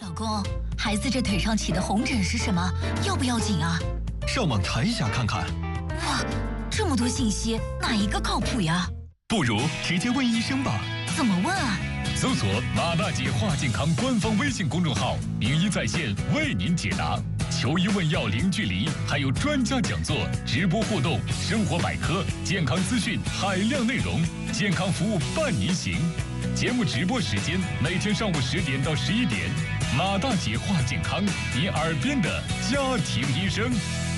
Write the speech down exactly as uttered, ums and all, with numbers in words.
老公，孩子这腿上起的红疹是什么？要不要紧啊？ 上网查一下看看。 哇，这么多信息，哪一个靠谱呀？ 不如直接问医生吧。 怎么问啊？ 搜索马大姐话健康官方微信公众号，名医在线为您解答。求医问药零距离，还有专家讲座、直播互动、生活百科、健康资讯海量内容，健康服务伴您行。节目直播时间每天上午十点到十一点，马大姐话健康，你耳边的家庭医生。